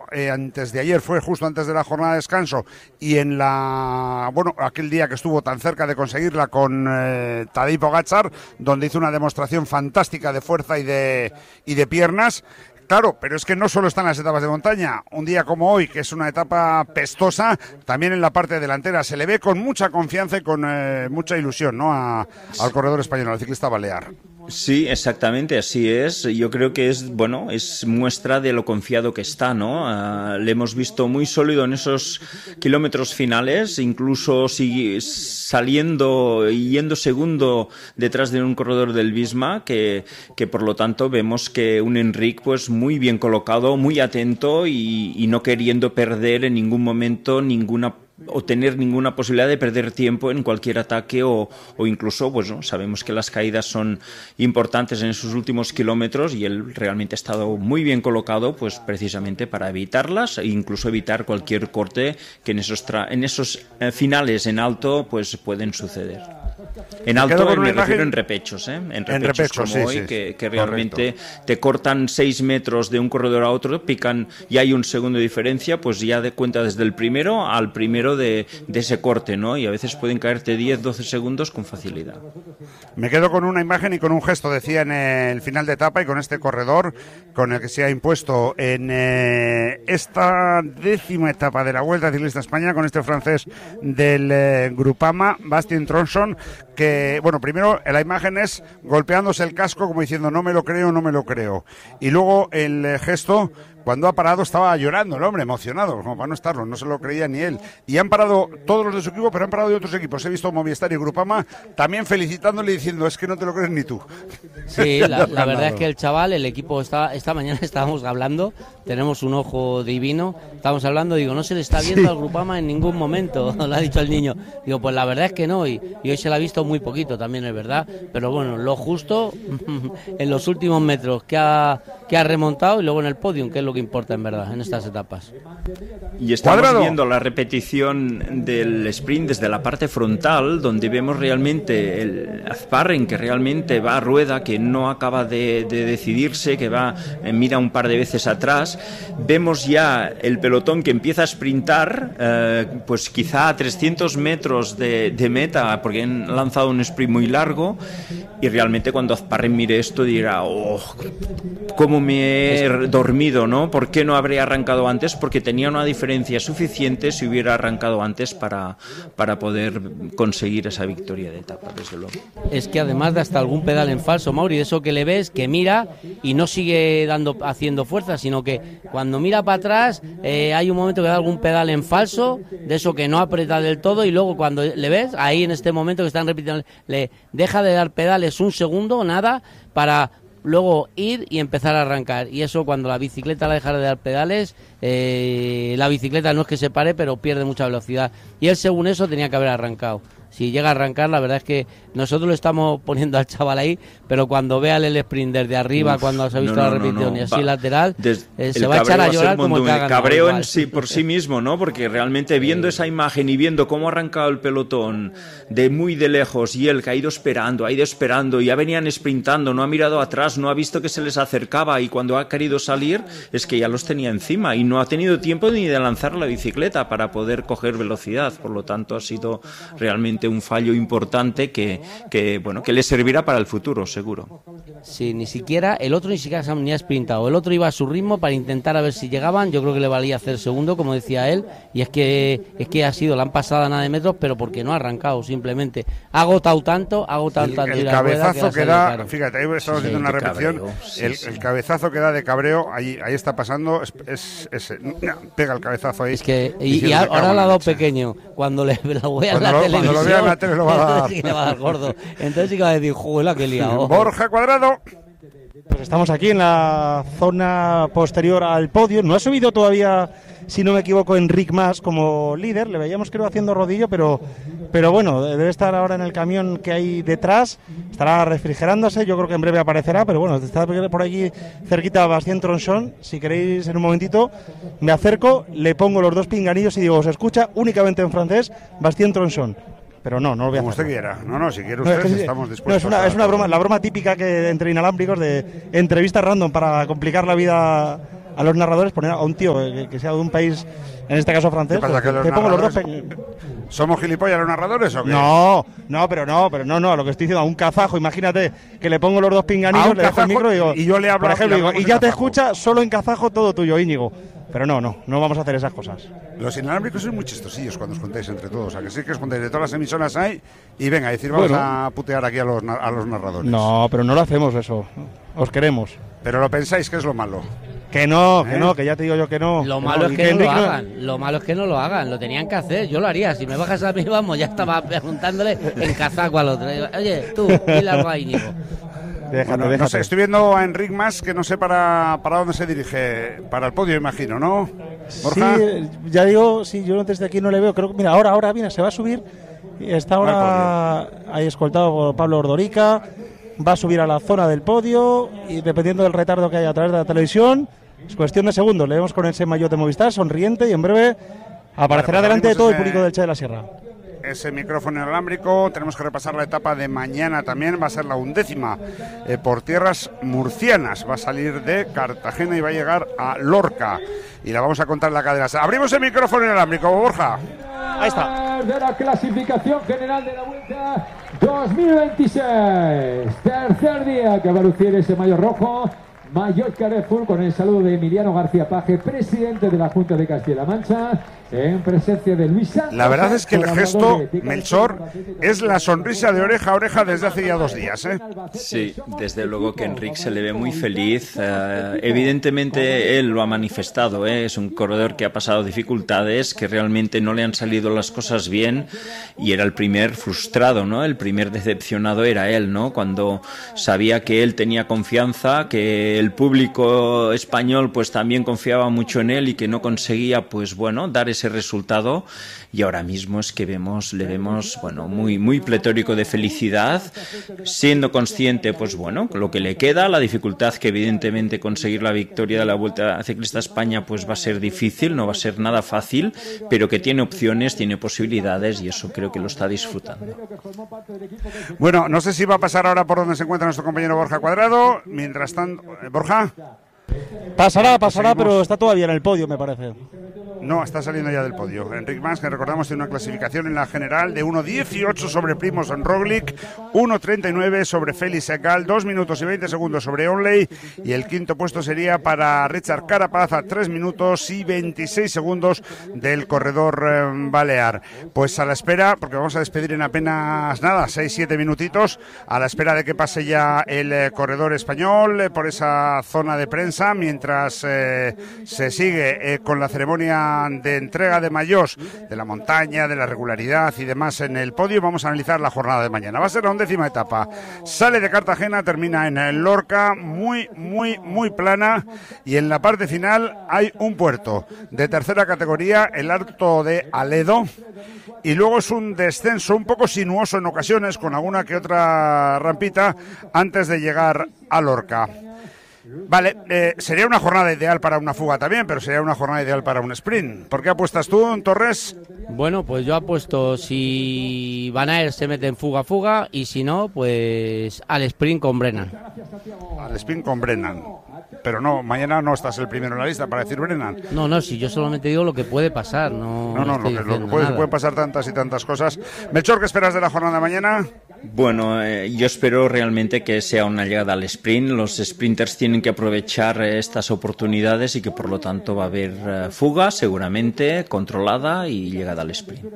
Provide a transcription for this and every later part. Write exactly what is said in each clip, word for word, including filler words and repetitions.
eh, antes de ayer, fue justo antes de la jornada de descanso, y en la, bueno, aquel día que estuvo tan cerca de conseguirla con eh, Tadej Pogačar, donde hizo una demostración fantástica de fuerza y de, y de piernas. Claro, pero es que no solo están las etapas de montaña. Un día como hoy, que es una etapa pestosa, también en la parte delantera se le ve con mucha confianza y con eh, mucha ilusión, ¿no?, a, al corredor español, al ciclista balear. Sí, exactamente, así es. Yo creo que es, bueno, es muestra de lo confiado que está, ¿no? Uh, le hemos visto muy sólido en esos kilómetros finales, incluso si, saliendo y yendo segundo detrás de un corredor del Visma, que, que por lo tanto vemos que un Enric, pues muy bien colocado, muy atento y, y no queriendo perder en ningún momento ninguna o tener ninguna posibilidad de perder tiempo en cualquier ataque o, o incluso, pues no, sabemos que las caídas son importantes en esos últimos kilómetros y él realmente ha estado muy bien colocado, pues precisamente para evitarlas e incluso evitar cualquier corte que en esos tra- en esos eh, finales en alto pues pueden suceder. En alto me, me refiero en repechos, ¿eh? En repechos, en repechos como sí, hoy, sí, que, que realmente correcto. Te cortan seis metros de un corredor a otro, pican y hay un segundo de diferencia, pues ya de cuenta desde el primero al primero de, de ese corte, ¿no? Y a veces pueden caerte diez, doce segundos con facilidad. Me quedo con una imagen y con un gesto, decía en el final de etapa, y con este corredor con el que se ha impuesto en eh, esta décima etapa de la Vuelta Ciclista España, con este francés del eh, Groupama, Bastien Tronson, que, bueno, primero la imagen es golpeándose el casco como diciendo no me lo creo, no me lo creo, y luego el eh, gesto cuando ha parado estaba llorando el hombre, emocionado, como para no estarlo, no se lo creía ni él. Y han parado todos los de su equipo, pero han parado de otros equipos. He visto Movistar y Groupama también felicitándole y diciendo, es que no te lo crees ni tú. Sí, la, la verdad es que el chaval, el equipo, está, esta mañana estábamos hablando, tenemos un ojo divino, estábamos hablando, digo, no se le está viendo sí. al Groupama en ningún momento, lo ha dicho el niño. Digo, pues la verdad es que no, y, y hoy se la ha visto muy poquito, también es verdad, pero bueno, lo justo en los últimos metros que ha, que ha remontado y luego en el podium, que es lo que importa en verdad en estas etapas. Y estamos Cuadrado. viendo la repetición del sprint desde la parte frontal, donde vemos realmente el Azparren, que realmente va a rueda, que no acaba de, de decidirse, que va, eh, mira un par de veces atrás. Vemos ya el pelotón que empieza a sprintar, eh, pues quizá a trescientos metros de, de meta, porque han lanzado un sprint muy largo, y realmente cuando Azparren mire esto dirá, oh, cómo me he dormido, ¿no? ¿Por qué no habría arrancado antes? Porque tenía una diferencia suficiente si hubiera arrancado antes para, para poder conseguir esa victoria de etapa, desde luego. Es que además de hasta algún pedal en falso, Mauri, de eso que le ves, que mira y no sigue dando haciendo fuerza, sino que cuando mira para atrás eh, hay un momento que da algún pedal en falso, de eso que no aprieta del todo, y luego cuando le ves, ahí en este momento que están repitiendo, le deja de dar pedales un segundo, nada, para luego ir y empezar a arrancar. Y eso, cuando la bicicleta la deja de dar pedales, eh, la bicicleta no es que se pare, pero pierde mucha velocidad. Y él, según eso, tenía que haber arrancado. Si llega a arrancar, la verdad es que nosotros lo estamos poniendo al chaval ahí, pero cuando vea el sprint desde arriba, Uf, cuando se ha visto no, no, la repetición no, no. y así va. lateral, Des, eh, se va a echar a llorar como que hagan cabreo en sí, por sí mismo, ¿no? Porque realmente viendo esa imagen y viendo cómo ha arrancado el pelotón de muy de lejos, y él que ha ido esperando, ha ido esperando, y ya venían sprintando, no ha mirado atrás, no ha visto que se les acercaba, y cuando ha querido salir es que ya los tenía encima y no ha tenido tiempo ni de lanzar la bicicleta para poder coger velocidad. Por lo tanto, ha sido realmente un fallo importante que, que bueno que le servirá para el futuro, seguro. Sí, ni siquiera el otro ni siquiera se ni ha sprintado, el otro iba a su ritmo para intentar a ver si llegaban. Yo creo que le valía hacer segundo, como decía él, y es que es que ha sido, la han pasado a nada de metros, pero porque no ha arrancado, simplemente ha agotado tanto, ha agotado el, tanto el cabezazo que, que da, claro. Fíjate, ahí estamos sí, viendo una repetición, sí, el, sí. el cabezazo que da de cabreo, ahí ahí está pasando, es, es, es, es pega el cabezazo ahí. Es que y, y ahora le ha dado pequeño, cuando le lo voy a la lo, televisión. Cuando lo vea en la tele lo va a dar. Sí, le va a dar gordo. Entonces sí que va a decir, juela, que liado. Borja Cuadrado. Pues estamos aquí en la zona posterior al podio. No ha subido todavía, si no me equivoco, Enric Mas como líder. Le veíamos, creo, haciendo rodillo, pero, pero bueno, debe estar ahora en el camión que hay detrás. Estará refrigerándose, yo creo que en breve aparecerá, pero bueno, está por aquí cerquita Bastien Tronson. Si queréis, en un momentito, me acerco, le pongo los dos pinganillos y digo, se escucha únicamente en francés, Bastien Tronson. Pero no, no lo voy a hacer. Como usted quiera. No, no, si quiere usted, no, es que, estamos dispuestos. No, es una, es una broma, la broma típica que entre inalámbricos de entrevistas random para complicar la vida a los narradores, poner a un tío que, que sea de un país, en este caso francés, ¿Qué pasa, que te los pongo los dos narradores- pe- ¿Somos gilipollas los narradores o qué? No, no, pero no, pero no, no, lo que estoy diciendo, a un kazajo, imagínate que le pongo los dos A pinganillos, un le dejo el kazajo micro y digo, y yo le hablo- por ejemplo, y digo, hablamos y en ya te kazajo. escucha solo en kazajo todo tuyo, Íñigo. Pero no, no, no vamos a hacer esas cosas. Los inalámbricos son muy chistosillos cuando os contáis entre todos. O sea, que sí que os contáis de todas las emisoras hay y venga, decir, vamos Bueno. a putear aquí a los, na- a los narradores. No, pero no lo hacemos eso. Os queremos. Pero lo pensáis que es lo malo. Que no, que ¿Eh? no, que ya te digo yo que no. Lo Que malo no, es y que no lo Enrique hagan. Lo malo es que no lo hagan. Lo tenían que hacer. Yo lo haría. Si me bajas a mí, vamos, ya estaba preguntándole en kazaco al otro. Digo, oye, tú, dile algo a Íñigo. Déjate, Bueno, no déjate. sé, estoy viendo a Enric Mas, que no sé para, para dónde se dirige. Para el podio, imagino, ¿no? Borja. Sí, ya digo, sí, yo desde aquí no le veo. Creo que, mira, ahora, ahora, mira, se va a subir. Está ahora ahí escoltado por Pablo Ordorica. Va a subir a la zona del podio y dependiendo del retardo que haya a través de la televisión, es cuestión de segundos. Le vemos con ese maillot de Movistar, sonriente, y en breve aparecerá pues delante de abrimos todo el ese- público del Che de la Sierra. Ese micrófono inalámbrico, tenemos que repasar la etapa de mañana también, va a ser la undécima eh, por tierras murcianas, va a salir de Cartagena y va a llegar a Lorca y la vamos a contar en la cadena. Abrimos el micrófono inalámbrico, Borja. Ahí está. De la clasificación general de la Vuelta dos mil veintiséis, tercer día que va a lucir ese maillot rojo, maillot Carrefour, con el saludo de Emiliano García Paje, presidente de la Junta de Castilla-La Mancha, en presencia de Luis Santos. La verdad es que el colaborador gesto, de Tica Melchor, es la sonrisa de oreja a oreja desde hace ya dos días, ¿eh? Sí, desde luego que Enric se le ve muy feliz. Eh, evidentemente él lo ha manifestado, ¿eh? Es un corredor que ha pasado dificultades, que realmente no le han salido las cosas bien y era el primer frustrado, ¿no? El primer decepcionado era él, ¿no? Cuando sabía que él tenía confianza, que el público español pues también confiaba mucho en él y que no conseguía pues bueno dar ese resultado, y ahora mismo es que vemos, le vemos bueno muy muy pletórico de felicidad, siendo consciente pues bueno lo que le queda, la dificultad que evidentemente conseguir la victoria de la Vuelta Ciclista a España pues va a ser difícil, no va a ser nada fácil, pero que tiene opciones, tiene posibilidades y eso creo que lo está disfrutando. Bueno, no sé si va a pasar ahora por donde se encuentra nuestro compañero Borja Cuadrado. Mientras tanto, eh, Borja. Pasará, pasará, Seguimos. pero está todavía en el podio, me parece. No, está saliendo ya del podio. Enric Mas, que recordamos tiene una clasificación en la general de uno dieciocho sobre Primož Roglic, uno treinta y nueve sobre Félix Segal, dos minutos y veinte segundos sobre Onley, y el quinto puesto sería para Richard Carapaz a tres minutos y veintiséis segundos del corredor eh, balear. Pues a la espera, porque vamos a despedir en apenas nada, seis siete minutitos, a la espera de que pase ya el eh, corredor español eh, por esa zona de prensa, mientras eh, se sigue eh, con la ceremonia de entrega de maillot de la montaña, de la regularidad y demás en el podio. Vamos a analizar la jornada de mañana. Va a ser la undécima etapa. Sale de Cartagena, termina en el Lorca, muy, muy, muy plana, y en la parte final hay un puerto de tercera categoría, el Alto de Aledo, y luego es un descenso un poco sinuoso en ocasiones, con alguna que otra rampita antes de llegar a Lorca. Vale, eh, sería una jornada ideal para una fuga también, pero sería una jornada ideal para un sprint. ¿Por qué apuestas tú, Torres? Bueno, pues yo apuesto si Van Aert se mete en fuga-fuga y si no, pues al sprint con Brennan. Al sprint con Brennan. Pero no, mañana no estás el primero en la lista para decir Brennan. No, no, si yo solamente digo lo que puede pasar, no. No, no, estoy lo que, lo que diciendo puede, nada. pueden pasar tantas y tantas cosas. Melchor, ¿qué esperas de la jornada de mañana? Bueno, eh, yo espero realmente que sea una llegada al sprint. Los sprinters tienen que aprovechar eh, estas oportunidades y que por lo tanto va a haber eh, fuga seguramente, controlada y llegada al sprint.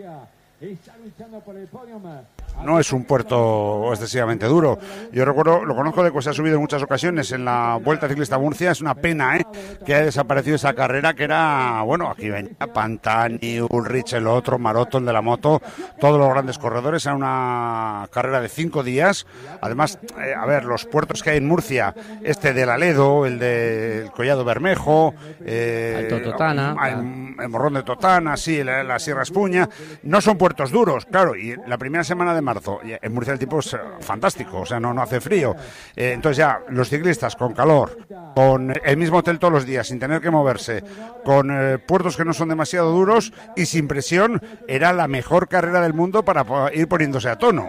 No es un puerto excesivamente duro. Yo recuerdo, lo conozco de que se ha subido en muchas ocasiones en la Vuelta Ciclista a Murcia. Es una pena, ¿eh?, que haya desaparecido esa carrera que era, bueno, aquí venía Pantani, Ulrich, el otro, Maroto, el de la moto, todos los grandes corredores. Era una carrera de cinco días. Además, eh, a ver, los puertos que hay en Murcia, este del Aledo, el del Collado Bermejo, eh, Alto Totana. el, el Morrón de Totana, sí, la, la Sierra Espuña, no son puertos duros, claro, y la primera semana de marzo, en Murcia el tiempo es eh, fantástico, o sea, no, no hace frío. Eh, entonces ya, los ciclistas con calor, con el mismo hotel todos los días, sin tener que moverse, con eh, puertos que no son demasiado duros y sin presión, era la mejor carrera del mundo para po- ir poniéndose a tono.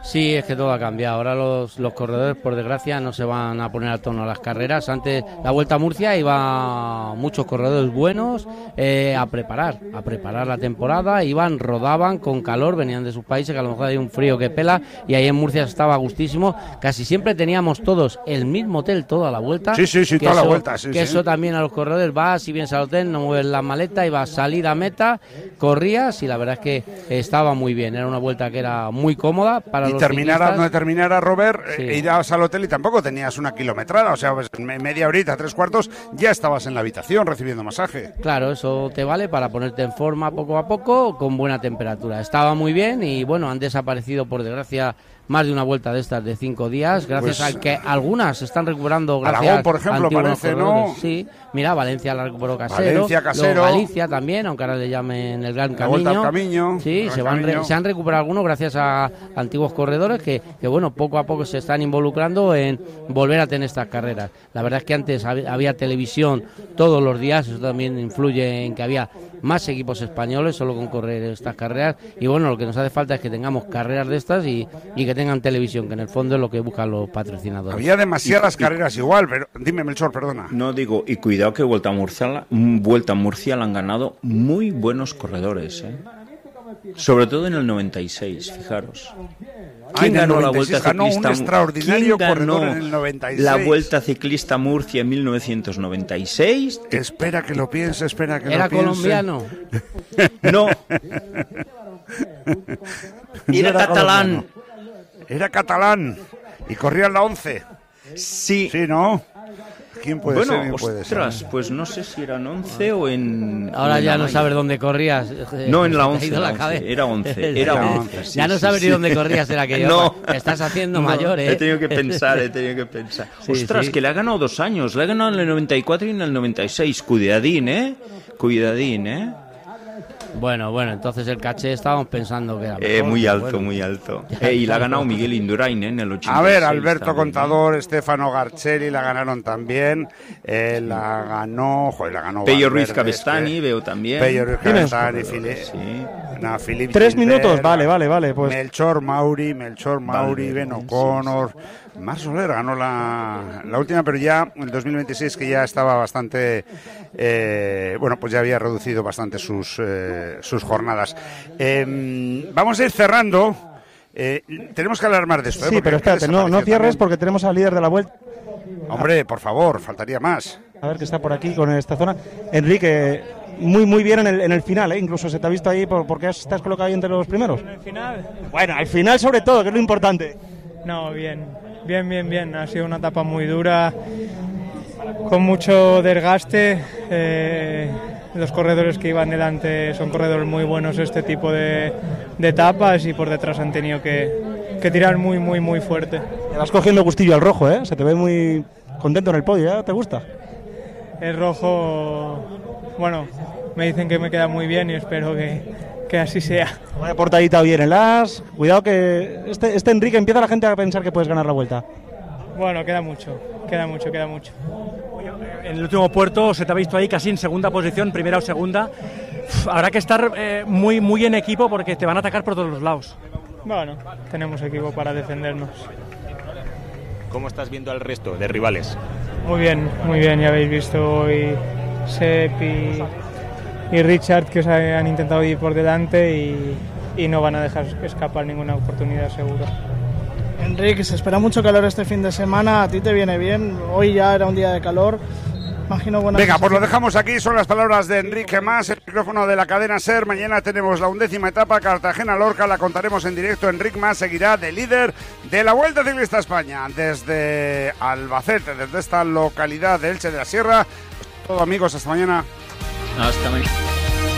Sí, es que todo ha cambiado. Ahora los, los corredores, por desgracia, no se van a poner a tono a las carreras. Antes, la Vuelta a Murcia, iban muchos corredores buenos eh, a preparar, a preparar la temporada. Iban, rodaban con calor, venían de sus países, que a lo mejor hay un frío que pela, y ahí en Murcia estaba gustísimo. Casi siempre teníamos todos el mismo hotel toda la vuelta. Sí, sí, sí, toda eso, la vuelta. Sí, que sí. eso también a los corredores, vas, si vienes al hotel, no mueves la maleta, ibas a salir a meta, corrías, y la verdad es que estaba muy bien. Era una vuelta que era muy cómoda para y los terminara ciclistas. donde terminara, Robert, Sí. eh, irás al hotel y tampoco tenías una kilometrada, o sea, pues en media horita, tres cuartos, ya estabas en la habitación recibiendo masaje. Claro, eso te vale para ponerte en forma poco a poco con buena temperatura. Estaba muy bien y bueno, han desaparecido por desgracia más de una vuelta de estas de cinco días, gracias Pues, a que algunas se están recuperando gracias Aragón, por ejemplo, a antiguos parece, corredores. ¿no? Sí, mira, Valencia la recuperó Casero, Valencia, Casero. luego Galicia también, aunque ahora le llamen el Gran La Vuelta al Camino. Camino, Sí, Gran se, van re- Camino. se han recuperado algunos gracias a antiguos corredores que, que, bueno, poco a poco se están involucrando en volver a tener estas carreras. La verdad es que antes hab- había televisión todos los días, eso también influye en que había más equipos españoles solo con correr estas carreras, y bueno, lo que nos hace falta es que tengamos carreras de estas y, y que tengan televisión, que en el fondo es lo que buscan los patrocinadores. Había demasiadas carreras igual, pero dime, Melchor, perdona. No digo, y cuidado que Vuelta a Murcia, la- Vuelta a Murcia la han ganado muy buenos corredores, ¿eh? Sobre todo en el noventa y seis, fijaros. Ah, ¿Quién en el ganó la noventa y seis Vuelta ganó un Ciclista? extraordinario ¿Quién ganó corredor en el noventa y seis? la Vuelta Ciclista Murcia en mil novecientos noventa y seis? Espera que lo piense, espera que ¿Era lo piense. colombiano? No, No era catalán. colombiano. Era catalán y corría en la once. Sí. Sí, ¿no? ¿Quién puede Bueno, ser? ¿Quién puede ser? ostras, pues no sé si eran once o en... Ahora en ya la no Maya. sabes dónde corrías. No, en la Se te ha once, ido la la once. cabeza. Era once, era Era once. once, sí, ya no sí, sabes sí. ni dónde corrías, era que yo. No. Estás haciendo No, mayor, ¿eh? He tenido que pensar, he tenido que pensar. Sí, Ostras, sí. que le ha ganado dos años. Le ha ganado en el noventa y cuatro y en el noventa y seis. Cuidadín, ¿eh? Cuidadín, ¿eh? Bueno, bueno, entonces el caché estábamos pensando que era Eh, mejor, muy pero alto, bueno. muy alto. Eh, y la ha ganado Miguel Indurain, ¿eh? En el ochenta y seis. A ver, Alberto también, ¿eh? Contador, Stefano Garcelli la ganaron también. Eh, la ganó, joder, la ganó Pello Valverde, Ruiz es Cabestani, que- veo también. Pello Ruiz Dime. Cabestani, Fili- Sí. no, Philippe Tres Gilbert, minutos, vale, vale, vale. Pues Melchor Mauri, Melchor Mauri, Valverde, Ben sí, O'Connor. Mar Soler ganó la, la última, pero ya el dos mil veintiséis, que ya estaba bastante, eh, bueno, pues ya había reducido bastante sus, eh, sus jornadas. Eh, vamos a ir cerrando. Eh, tenemos que hablar más de esto. ¿eh? sí, Porque pero es que espérate, no, no desapareció cierres también. porque tenemos al líder de la vuelta. Hombre, por favor, faltaría más. A ver que está por aquí con esta zona. Enrique, muy muy bien en el, en el final, ¿eh? Incluso se te ha visto ahí por, porque has- estás colocado ahí entre los primeros. ¿En el final? Bueno, al final sobre todo, que es lo importante. No, bien, bien, bien, bien. Ha sido una etapa muy dura, con mucho desgaste. Eh, los corredores que iban delante son corredores muy buenos este tipo de, de etapas, y por detrás han tenido que, que tirar muy, muy, muy fuerte. Te vas cogiendo gustillo al rojo, ¿eh? Se te ve muy contento en el podio, ¿eh? ¿Te gusta? El rojo, bueno, me dicen que me queda muy bien y espero que, que así sea. Vaya portadita bien el as. Cuidado que este, este Enrique empieza la gente a pensar que puedes ganar la vuelta. Bueno, queda mucho, queda mucho, queda mucho. En el último puerto se te ha visto ahí casi en segunda posición, primera o segunda. Uf, habrá que estar eh, muy, muy en equipo porque te van a atacar por todos los lados. Bueno, tenemos equipo para defendernos. ¿Cómo estás viendo al resto de rivales? Muy bien, muy bien, ya habéis visto hoy Sepp y, y Richard, que os han intentado ir por delante y, y no van a dejar escapar ninguna oportunidad, seguro. Enrique, se espera mucho calor este fin de semana, a ti te viene bien, hoy ya era un día de calor, imagino buena Venga, pues lo sensación. dejamos aquí, son las palabras de Enrique Mas, el micrófono de la cadena SER. Mañana tenemos la undécima etapa, Cartagena-Lorca, la contaremos en directo. Enrique Mas seguirá de líder de la Vuelta Ciclista a España desde Albacete, desde esta localidad de Elche de la Sierra. Todo, amigos, hasta mañana. Hasta mañana.